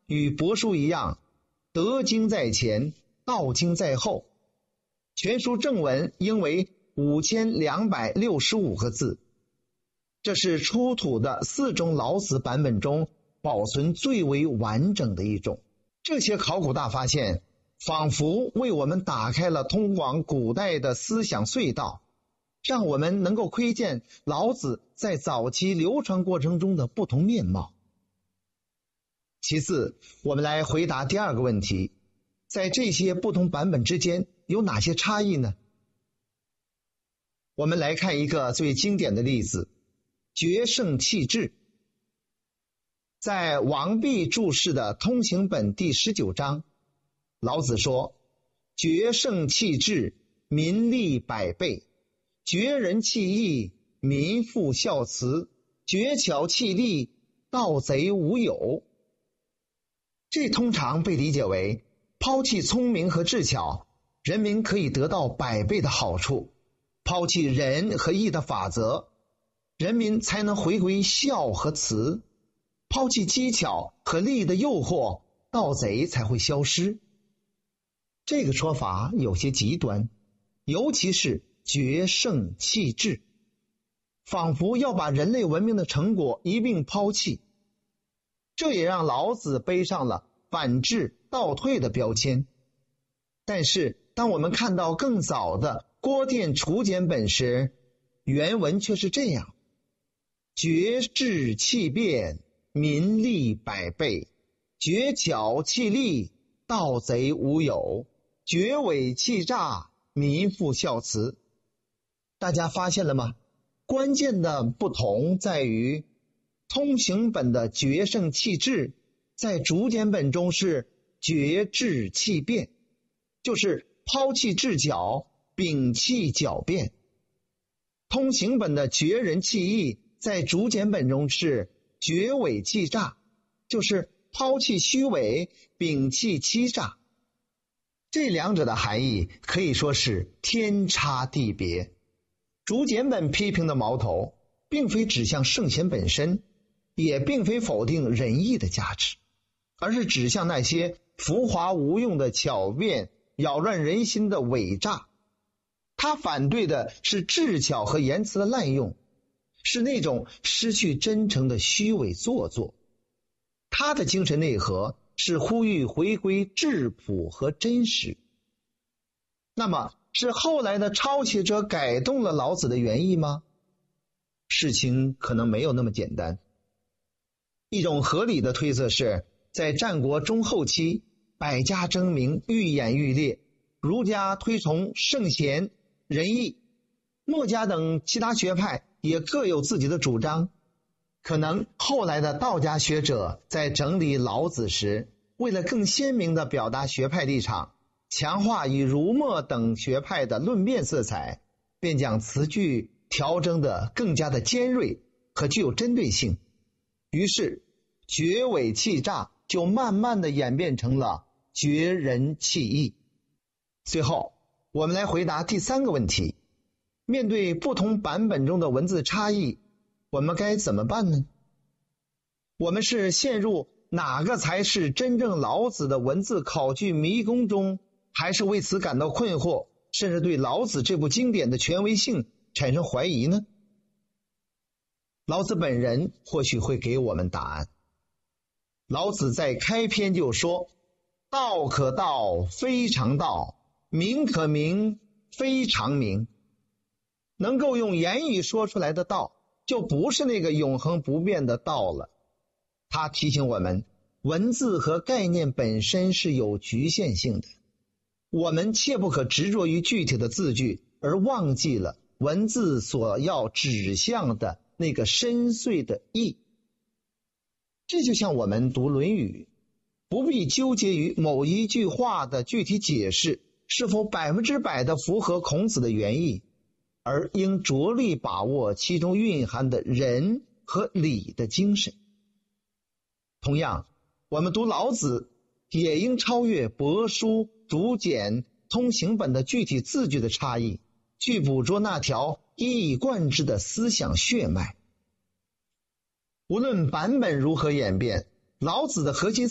与帛书一样，德经在前，道经在后。全书正文应为5265个字，这是出土的4种老子版本中保存最为完整的一种。这些考古大发现仿佛为我们打开了通往古代的思想隧道，让我们能够窥见老子在早期流传过程中的不同面貌。其次，我们来回答第2个问题，在这些不同版本之间有哪些差异呢？我们来看一个最经典的例子，决胜弃智。在王弼注释的通行本第19章，老子说：决胜弃智，民利百倍；决人弃义，民复孝慈；决巧弃利，盗贼无有。这通常被理解为抛弃聪明和智巧，人民可以得到100倍的好处；抛弃仁和义的法则，人民才能回归孝和慈；抛弃机巧和利的诱惑，盗贼才会消失。这个说法有些极端，尤其是决胜弃智，仿佛要把人类文明的成果一并抛弃。这也让老子背上了反智倒退的标签。但是当我们看到更早的郭店楚简本时，原文却是这样：决智弃辩，民利百倍；决巧弃利，盗贼无有；决伪弃诈，民复孝慈。大家发现了吗？关键的不同在于，通行本的决胜弃智，在竹简本中是决智弃辩，就是抛弃智巧，摒弃狡辩。通行本的决人弃义，在竹简本中是决伪弃诈，就是抛弃虚伪，摒弃欺诈。这两者的含义可以说是天差地别。竹简本批评的矛头并非指向圣贤本身，也并非否定仁义的价值，而是指向那些浮华无用的巧辩，扰乱人心的伪诈。他反对的是智巧和言辞的滥用，是那种失去真诚的虚伪做作。他的精神内核是呼吁回归质朴和真实。那么是后来的抄写者改动了老子的原意吗？事情可能没有那么简单。一种合理的推测是，在战国中后期，百家争鸣，愈演愈烈，儒家推崇圣贤仁义，墨家等其他学派也各有自己的主张。可能后来的道家学者在整理老子时，为了更鲜明地表达学派立场，强化以儒墨等学派的论辩色彩，便将词句调整得更加的尖锐和具有针对性。于是决伪弃诈就慢慢地演变成了决人弃义。最后我们来回答第3个问题，面对不同版本中的文字差异，我们该怎么办呢？我们是陷入哪个才是真正老子的文字考据迷宫中，还是为此感到困惑，甚至对老子这部经典的权威性产生怀疑呢？老子本人或许会给我们答案。老子在开篇就说：道可道，非常道；名可名，非常名。能够用言语说出来的道，就不是那个永恒不变的道了。他提醒我们，文字和概念本身是有局限性的，我们切不可执着于具体的字句，而忘记了文字所要指向的那个深邃的意。这就像我们读《论语》，不必纠结于某一句话的具体解释是否100%的符合孔子的原意，而应着力把握其中蕴含的仁和礼的精神。同样，我们读老子也应超越帛书、竹简、通行本的具体字句的差异，去捕捉那条一以贯之的思想血脉。无论版本如何演变，老子的核心